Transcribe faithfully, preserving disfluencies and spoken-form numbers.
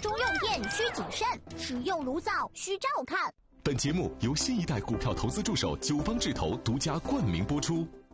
中用电需谨慎，使用炉灶需照看。 本节目由新一代股票投资助手九方智投独家冠名播出。